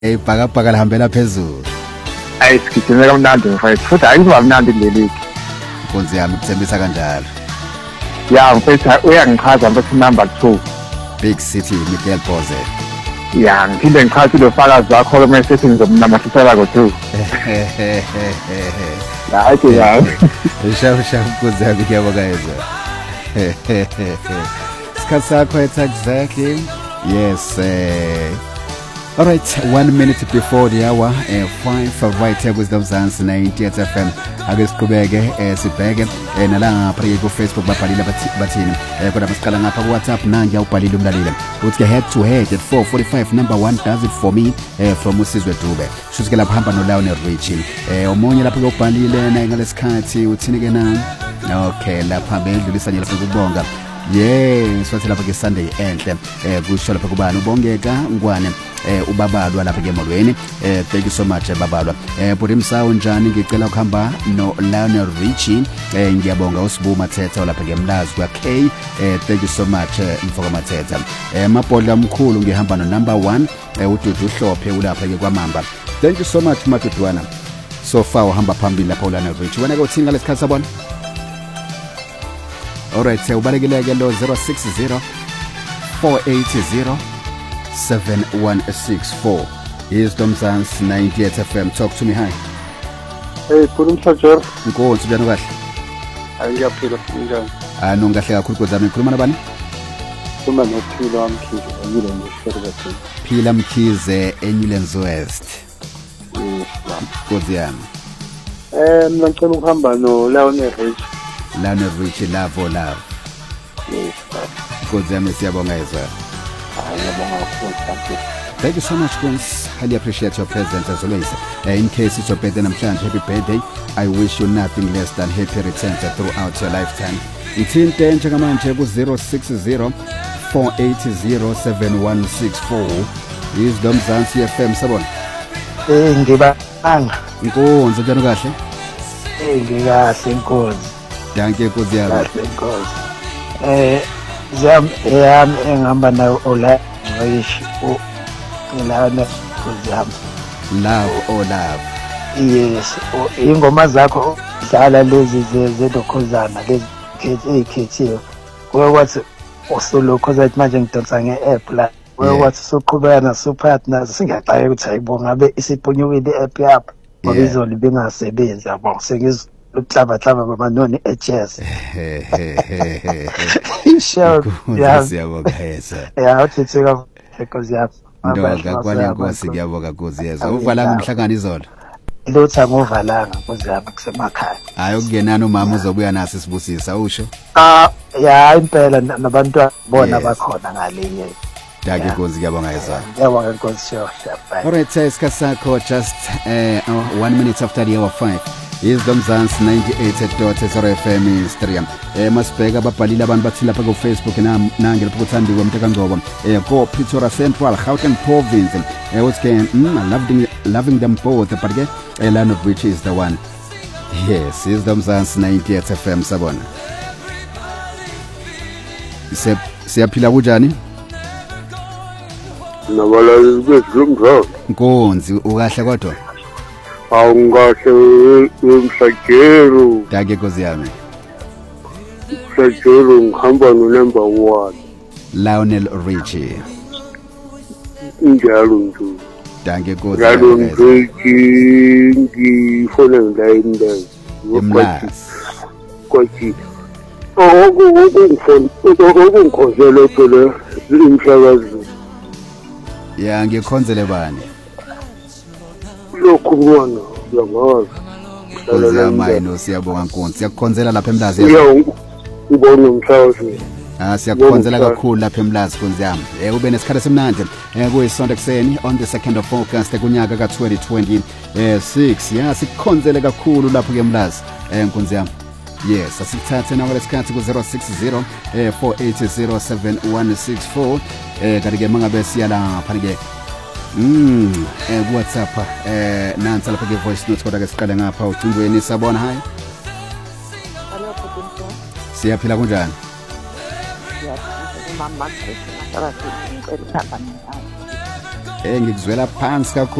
ibhakabhaka lihambela phezulu. Ayisigijime kamnandi mfethu futhi ayiba mnandi leliki. Nkonzi yami kuthembisa kanjalo. Ya mfethu uyangichaza mfethu number 2. Big City Miguel Boze. Ya ngiphinde ngichaze lo fakazi wakho ke mase ngizomnamathisela ko2. Hayi ke ya. Shawu Nkonzi yami ngiyabonga. Sikhathi sakho exactly. Yes. All right, 1 minute before the hour, 5 right here Wisdom Zance 98 FM. Ake siqhubeke sibheke nalapha ku Facebook babhalile bathini kodwa masiqala ngapha ku WhatsApp nangi awubhalile umlaleli uthi head to head at 4:45 number 1 does it for me from Usizwe Dube shuthi ke lapha hamba no Lionel Richie omunye lapha ubhalile naye ngalesikhathi uthini ke na okay lapha bedlulisa nje lapha kubonga yes wathi lapha ke Sunday enhle kusho lapha kubani ubongeka ngwane ubabalwa lapha ke emolweni thank you so much babalwa Burimsa unjani ngicela ukuhamba no Lionel Richie ngiyabonga uSibu Mathetha lapha ke Mlazi kwa K thank you so much Mfoka Mathetha mabhodla omkhulu ngihamba no number 1 uDudu Hlophe ulapha ke kwaMamba thank you so much Madudwana so far uhamba phambili lapha uLionel Richie wena ke uthini ngalesikhathi sabona all right ubalekileke lo 060 480 7164 is Domzans 98 FM talk to me hi hey Burimsa Jeff Nkonzi njani kahle Ngiyaphila njani nongahle kakhulu kozami ngikhuluma nabani Uma nophila Mkhize enyile ngeService Phila Mkhize eNewlands West Nkonzi yami mina ngicela ukuhamba no Lionel Richie love Nkonzi yami siyabonga ezwa thank you so much Prince highly appreciate your presence as always in case it's your birthday namhlanje happy birthday I wish you nothing less than happy returns throughout your lifetime ithinte njengamanje ku 060 480 7164 is Domzansi FM sabona ngibanga Nkonzi njani kahle ngikahle Nkonzi danke Nkonzi yami yami engihamba nayo Ola Rish ngilana kuzama love yes ingoma zakho dlala lezi zedokhozana lezi ekhethiwe kwathi usulokhoza manje ngidonsa ngeapp la kwathi soqhubeka naso partners singaxaye ukuthi ayibonga ngabe isipunyukile iapp yapha ngoba izolo bengasebenzi yabo sengizoklaba kwamanoni eChess sure siyabonga hesa uthitheka because yapha ndoga kwalenkosi ngiyabonga Nkosi yezwa uvalanga umhlangano izolo lotha ngovalanga kuzapha kusemakhaya hayi ukungenana umama uzobuya naso sibusisa usho ya impela nabantwana bona bakhona ngalinye Dagi Nkosi ngiyabonga ezwa ngiyabonga Nkosi sure all right isikhathi sakho just 1 minute after the hour 5 is Domzansi 98.0 FM Instagram masibheka ababhalile abantu bathi lapha ku Facebook nange lapha kuthandiwe Mtekangcobo ko Pretoria Central Gauteng Province what's going loving them both but ke Lionel Richie is the one yes is Domzansi 98 FM sabona siyaphila kunjani nabalali bezimdlo Nkonzi ukahle kodwa awungahle umsajero dage Nkosi yami umsajero ngihamba no number 1 Lionel Richie njalo nje dage Nkosi njalo nje ngifona ngayinde kwathi okungikhonzele phela imhlakazi ya ngikhonzele bani lokhu ngwana yamazi Nkosi siyabonga Nkonzi siyakukhonzela lapha eMlazi ubona umhlazi siyakukhonzela kakhulu lapha eMlazi Nkonzi yami ube nesikhathi esimnandi kuyisonto ekseni on the 2nd of August kunyaka ka2026 ya sikukhonzele kakhulu lapha eMlazi Nkonzi yami yes asithathe nawe lesikhathi ku 060 480 7164 kanti ke mangabe siya lapha ke WhatsApp nansi lapha ke voice notes kodwa ke siqale ngapha ucingweni sabona hi siyaphila kunjani mama ngicela ngikuzwela phansi kakhulu